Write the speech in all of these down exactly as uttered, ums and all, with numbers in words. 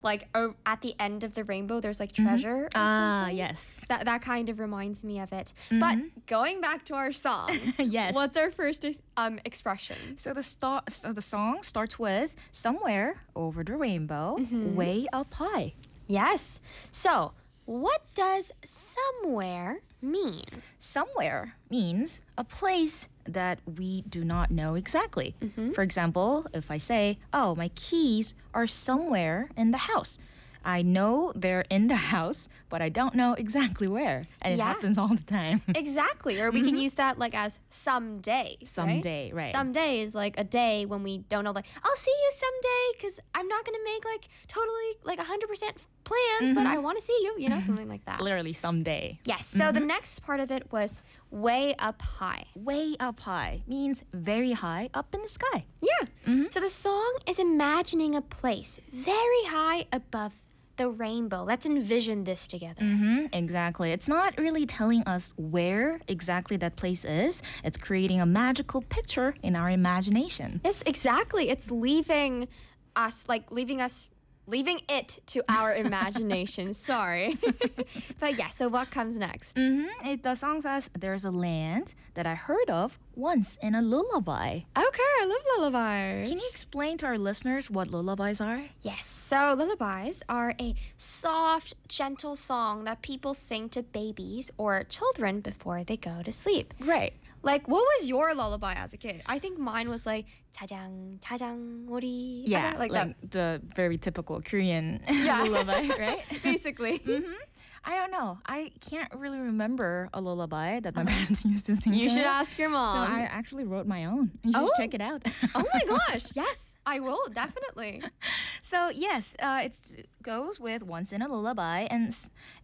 like oh, at the end of the rainbow, there's like treasure. Mm-hmm. Ah, something. yes. That that kind of reminds me of it. Mm-hmm. But going back to our song, yes. What's our first um expression? So the start, so the song starts with "Somewhere over the rainbow, mm-hmm. way up high." Yes. So what does somewhere mean? Somewhere means a place that we do not know exactly. Mm-hmm. For example, if I say, oh, my keys are somewhere in the house. I know they're in the house, but I don't know exactly where. And yeah. it happens all the time. Exactly. Or we mm-hmm. can use that like as someday. Someday, right? right. Someday is like a day when we don't know, like, I'll see you someday because I'm not going to make like totally like one hundred percent plans, mm-hmm. but I want to see you, you know, something like that. Literally someday. Yes. So mm-hmm. the next part of it was way up high. Way up high means very high up in the sky. Yeah. Mm-hmm. So the song is imagining a place very high above the rainbow. Let's envision this together. Mm-hmm, exactly. It's not really telling us where exactly that place is. It's creating a magical picture in our imagination. Yes, exactly. It's leaving us, like leaving us leaving it to our imagination. Sorry. But yeah, so what comes next? Mm-hmm. It, the song says, there's a land that I heard of once in a lullaby. Okay, I love lullabies. Can you explain to our listeners what lullabies are? Yes, so lullabies are a soft, gentle song that people sing to babies or children before they go to sleep. Right. Like, what was your lullaby as a kid? I think mine was like, 차장, 차장, 우리. Yeah, like, like that. the very typical Korean yeah. lullaby, right? Basically. Mm-hmm. I don't know. I can't really remember a lullaby that my parents used to sing. You to should me. ask your mom. So I actually wrote my own. You should oh. check it out. Oh my gosh, yes, I will, definitely. So yes, uh, it goes with once in a lullaby, and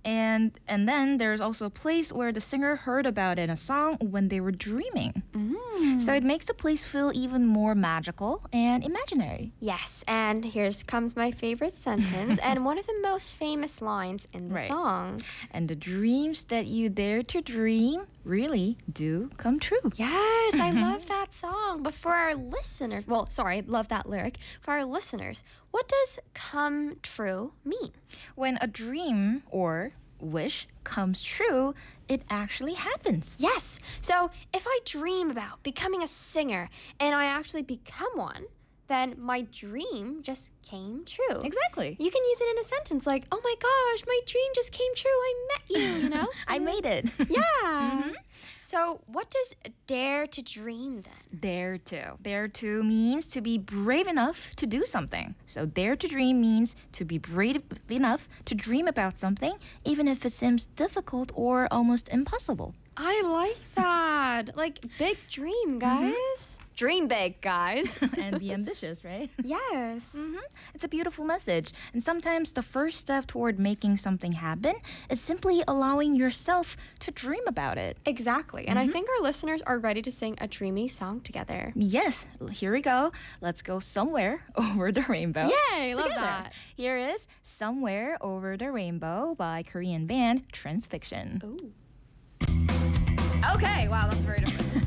and and then there's also a place where the singer heard about it in a song when they were dreaming. Mm. So it makes the place feel even more magical and imaginary. Yes, and here comes my favorite sentence and one of the most famous lines in the right. song. And the dreams that you dare to dream really do come true. Yes, I love that song. But for our listeners, well, sorry, I love that lyric. For our listeners, what does come true mean? When a dream or wish comes true, it actually happens. Yes. So if I dream about becoming a singer and I actually become one, then my dream just came true. Exactly. You can use it in a sentence like, oh my gosh, my dream just came true. I met you, you know? I made it. Yeah. Mm-hmm. So what does dare to dream then? Dare to. Dare to means to be brave enough to do something. So dare to dream means to be brave enough to dream about something, even if it seems difficult or almost impossible. I like that. Like, big dream, guys. Mm-hmm. Dream big, guys. And be ambitious, right? Yes. Mm-hmm. It's a beautiful message. And sometimes the first step toward making something happen is simply allowing yourself to dream about it. Exactly. And mm-hmm. I think our listeners are ready to sing a dreamy song together. Yes. Here we go. Let's go somewhere over the rainbow. Yay, love that. Here is Somewhere Over the Rainbow by Korean band Transfiction. Ooh. Okay, wow, that's very different.